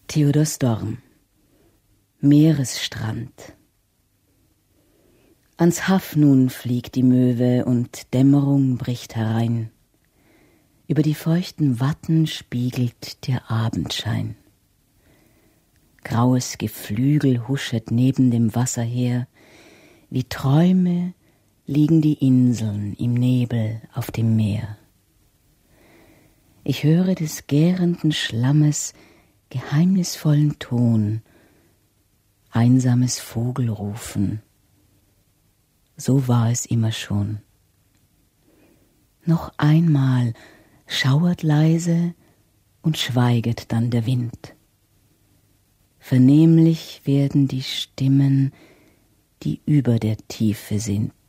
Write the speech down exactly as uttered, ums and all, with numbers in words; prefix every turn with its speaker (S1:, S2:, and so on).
S1: Theodor Storm. Meeresstrand. Ans Haff nun fliegt die Möwe und Dämmerung bricht herein. Über die feuchten Watten spiegelt der Abendschein. Graues Geflügel huschet neben dem Wasser her, wie Träume liegen die Inseln im Nebel auf dem Meer. Ich höre des gärenden Schlammes geheimnisvollen Ton, einsames Vogelrufen. So war es immer schon. Noch einmal schauert leise und schweiget dann der Wind. Vernehmlich werden die Stimmen, die über der Tiefe sind.